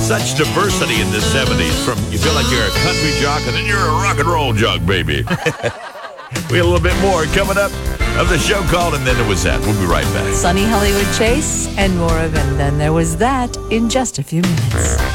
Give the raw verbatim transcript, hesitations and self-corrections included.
Such diversity in the seventies. From you feel like you're a country jock and then you're a rock and roll jock, baby. We have a little bit more coming up of the show called And Then There Was That. We'll be right back. Sunny Hollywood Chase and more of And Then There Was That in just a few minutes.